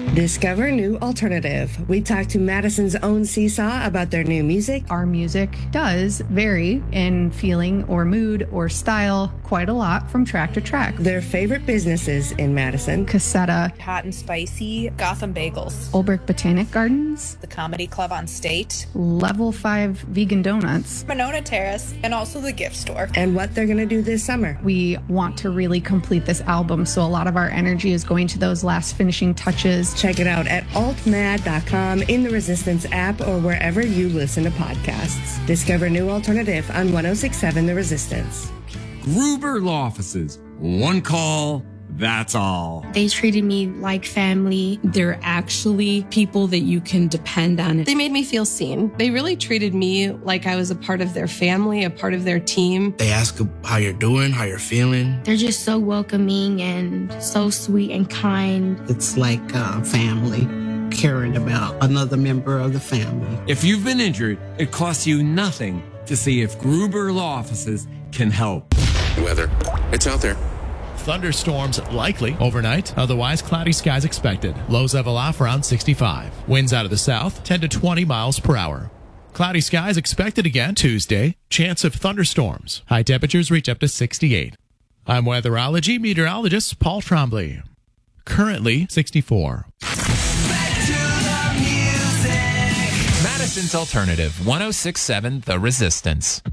Discover New Alternative. We talked to Madison's own Seesaw about their new music. Our music does vary in feeling or mood or style quite a lot from track to track. Their favorite businesses in Madison. Casetta. Hot and Spicy. Gotham Bagels. Olbrich Botanic Gardens. The Comedy Club on State. Level 5 Vegan Donuts. Monona Terrace. And also the gift store. And what they're going to do this summer. We want to really complete this album, so a lot of our energy is going to those last finishing touches. Check it out at altmad.com, in the Resistance app, or wherever you listen to podcasts. Discover New Alternative on 106.7 The Resistance. Gruber Law Offices. One call, that's all. They treated me like family. They're actually people that you can depend on. They made me feel seen. They really treated me like I was a part of their family, a part of their team. They ask how you're doing, how you're feeling. They're just so welcoming and so sweet and kind. It's like family, caring about another member of the family. If you've been injured, it costs you nothing to see if Gruber Law Offices can help. Weather, it's out there. Thunderstorms likely overnight. Otherwise, cloudy skies expected. Lows level off around 65. Winds out of the south, 10 to 20 miles per hour. Cloudy skies expected again Tuesday. Chance of thunderstorms. High temperatures reach up to 68. I'm weatherology meteorologist Paul Trombley. Currently 64. Madison's Alternative, 106.7 The Resistance.